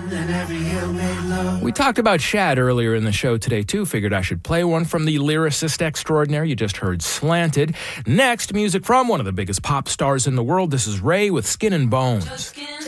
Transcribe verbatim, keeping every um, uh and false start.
We talked about Shad earlier in the show today, too. Figured I should play one from the lyricist extraordinaire. You just heard Slanted. Next, music from one of the biggest pop stars in the world. This is Ray with Skin and Bones.